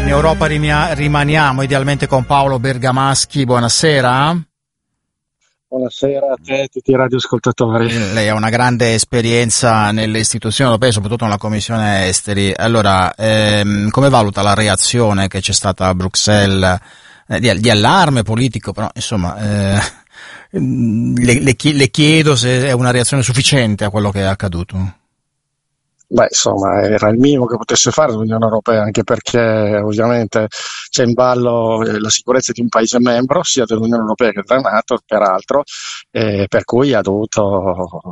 In Europa rimaniamo idealmente con Paolo Bergamaschi. Buonasera. Buonasera a te e a tutti i radioascoltatori. Lei ha una grande esperienza nelle istituzioni europee, soprattutto nella Commissione Esteri. Allora, come valuta la reazione che c'è stata a Bruxelles di allarme politico, però insomma le chiedo se è una reazione sufficiente a quello che è accaduto. Beh, insomma, era il minimo che potesse fare l'Unione Europea, anche perché ovviamente c'è in ballo la sicurezza di un paese membro, sia dell'Unione Europea che della NATO, peraltro, per cui ha dovuto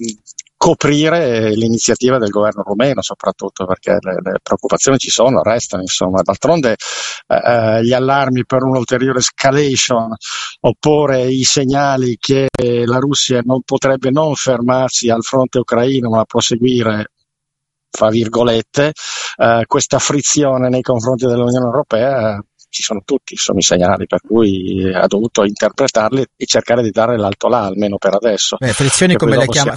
coprire l'iniziativa del governo rumeno, soprattutto perché le preoccupazioni ci sono, restano, insomma. D'altronde gli allarmi per un'ulteriore escalation, oppure i segnali che la Russia non potrebbe non fermarsi al fronte ucraino ma proseguire, fra virgolette, questa frizione nei confronti dell'Unione Europea, ci sono tutti, sono i segnali, per cui ha dovuto interpretarli e cercare di dare l'alto là, almeno per adesso. Frizioni come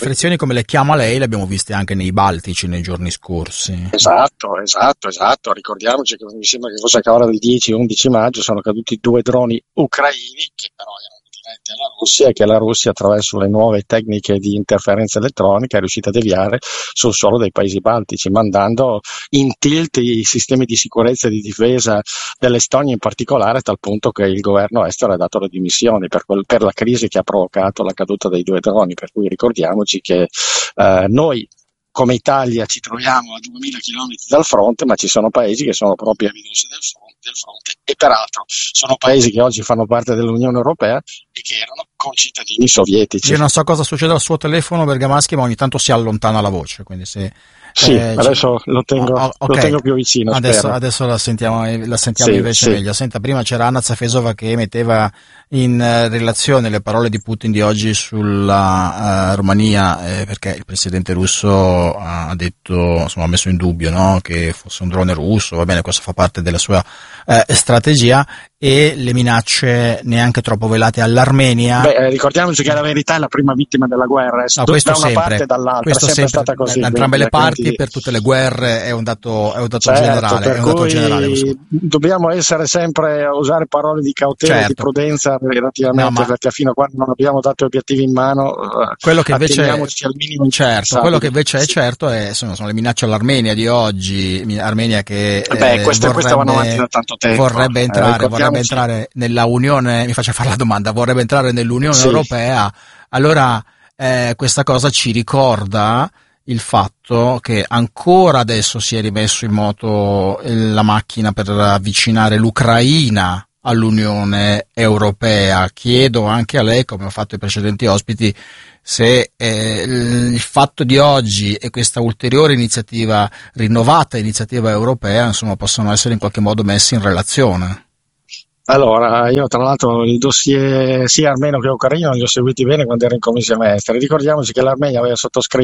le chiama lei, le abbiamo viste anche nei Baltici nei giorni scorsi. Esatto. Ricordiamoci che mi sembra che fosse a cavallo del 10-11 maggio sono caduti 2 droni ucraini che però erano diretti alla Russia e che la Russia, attraverso le nuove tecniche di interferenza elettronica, è riuscita a deviare sul suolo dei paesi baltici, mandando in tilt i sistemi di sicurezza e di difesa dell'Estonia in particolare, a tal punto che il governo estero ha dato le dimissioni per la crisi che ha provocato la caduta dei 2 droni. Per cui ricordiamoci che noi come Italia ci troviamo a 2000 km dal fronte, ma ci sono paesi che sono proprio a ridosso del fronte, e peraltro sono paesi che oggi fanno parte dell'Unione Europea e che erano concittadini sovietici. Io non so cosa succede al suo telefono, Bergamaschi, ma ogni tanto si allontana la voce, quindi se sì, adesso lo tengo più vicino. Adesso la sentiamo sì, invece meglio. Senta, prima c'era Anna Zafesova che metteva in relazione le parole di Putin di oggi sulla Romania, perché il presidente russo ha detto, insomma, ha messo in dubbio, no, che fosse un drone russo. Va bene, questo fa parte della sua strategia, e le minacce neanche troppo velate all'Armenia. Ricordiamoci che la verità è la prima vittima della guerra, questo da una sempre, parte e dall'altra, questo è sempre stata così. Da entrambe le parti, per tutte le guerre, è un dato generale. Per cui dobbiamo essere sempre a usare parole di cautela, di prudenza relativamente, perché fino a quando non abbiamo dato obiettivi in mano, quello che invece al minimo. Quello che invece è certo sono le minacce all'Armenia di oggi. Armenia che queste vanno avanti da tanto tempo. Vorrebbe entrare nella Unione, mi faccia fare la domanda, vorrebbe entrare nell'Unione Europea. Allora questa cosa ci ricorda il fatto che ancora adesso si è rimesso in moto la macchina per avvicinare l'Ucraina all'Unione Europea. Chiedo anche a lei, come ho fatto ai precedenti ospiti, se il fatto di oggi e questa ulteriore rinnovata iniziativa europea, insomma, possono essere in qualche modo messi in relazione. Allora, io tra l'altro il dossier sia armeno che ucraino li ho seguiti bene quando ero in Commissione Esteri. Ricordiamoci che l'Armenia aveva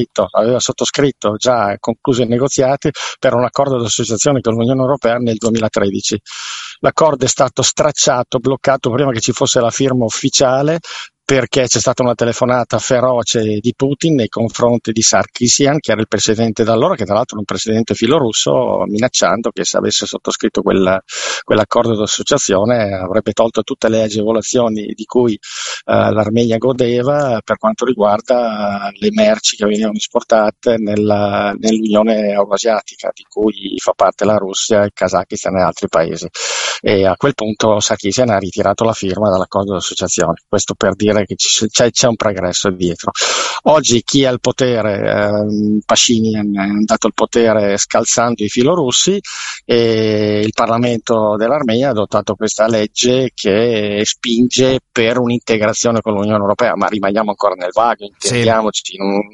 sottoscritto già concluso i negoziati per un accordo di associazione con l'Unione Europea nel 2013. L'accordo è stato stracciato, bloccato prima che ci fosse la firma ufficiale, perché c'è stata una telefonata feroce di Putin nei confronti di Sarkisian, che era il presidente da allora, che tra l'altro è un presidente filorusso, minacciando che se avesse sottoscritto quell'accordo d'associazione avrebbe tolto tutte le agevolazioni di cui l'Armenia godeva per quanto riguarda le merci che venivano esportate nell'Unione Euroasiatica, di cui fa parte la Russia, il Kazakistan e altri paesi. E a quel punto Sarkisian ha ritirato la firma dall'accordo d'associazione. Questo per dire che c'è un progresso dietro. Oggi chi è al potere? Pashinyan è andato al potere scalzando i filorussi, e il Parlamento dell'Armenia ha adottato questa legge che spinge per un'integrazione con l'Unione Europea, ma rimaniamo ancora nel vago, intendiamoci.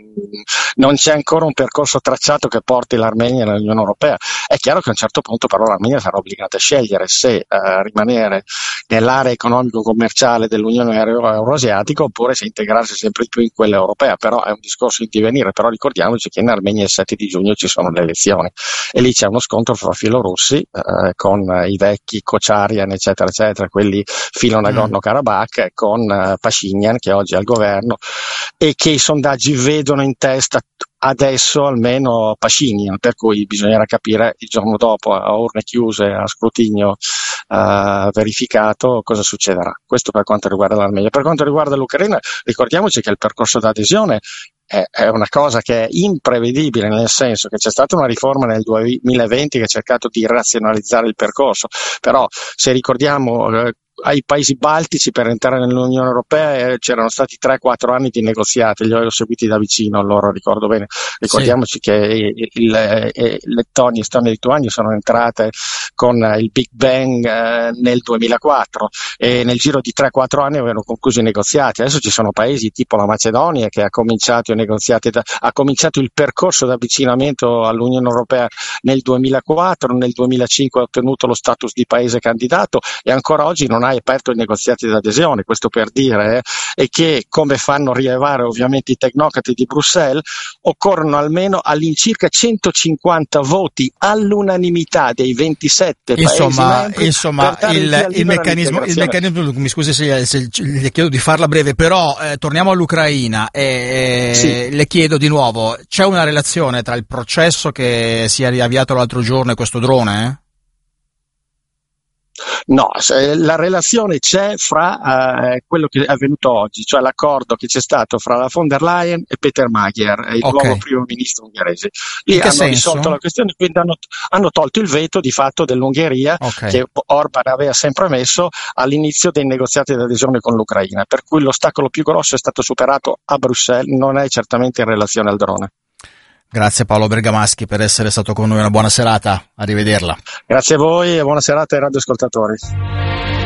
Non c'è ancora un percorso tracciato che porti l'Armenia nell'Unione Europea. È chiaro che a un certo punto però l'Armenia sarà obbligata a scegliere se rimanere nell'area economico-commerciale dell'Unione Euroasiatica asiatica oppure se integrarsi sempre di più in quella europea, però è un discorso in divenire. Però ricordiamoci che in Armenia il 7 di giugno ci sono le elezioni e lì c'è uno scontro fra filorussi con i vecchi Kocharyan eccetera eccetera, quelli filo Nagorno-Karabakh, con Pashinyan che oggi è al governo e che i sondaggi vedono in testa adesso almeno Pashinyan, per cui bisognerà capire il giorno dopo, a urne chiuse, a scrutinio verificato, cosa succederà. Questo per quanto riguarda l'Armenia. Per quanto riguarda l'Ucraina, ricordiamoci che il percorso d'adesione è una cosa che è imprevedibile, nel senso che c'è stata una riforma nel 2020 che ha cercato di razionalizzare il percorso, però se ricordiamo ai paesi baltici per entrare nell'Unione Europea c'erano stati 3-4 anni di negoziati, li ho seguiti da vicino, allora ricordo bene. Ricordiamoci che Lettonia, Estonia e Lituania sono entrate con il Big Bang nel 2004 e nel giro di 3-4 anni avevano concluso i negoziati. Adesso ci sono paesi tipo la Macedonia che ha cominciato i negoziati, ha cominciato il percorso di avvicinamento all'Unione Europea nel 2004, nel 2005 ha ottenuto lo status di paese candidato e ancora oggi non ha aperto i negoziati d'adesione. Questo per dire e che, come fanno rilevare ovviamente i tecnocrati di Bruxelles, occorrono almeno all'incirca 150 voti all'unanimità dei 27 paesi membri. Insomma, il meccanismo, mi scusi se le chiedo di farla breve, però torniamo all'Ucraina e le chiedo di nuovo, c'è una relazione tra il processo che si è riavviato l'altro giorno e questo drone? No, la relazione c'è fra quello che è avvenuto oggi, cioè l'accordo che c'è stato fra la von der Leyen e Peter Magyar, il nuovo primo ministro ungherese. Lì hanno risolto la questione, quindi hanno tolto il veto di fatto dell'Ungheria che Orban aveva sempre messo all'inizio dei negoziati di adesione con l'Ucraina, per cui l'ostacolo più grosso è stato superato a Bruxelles, non è certamente in relazione al drone. Grazie Paolo Bergamaschi per essere stato con noi, una buona serata, arrivederla. Grazie a voi e buona serata ai radioascoltatori.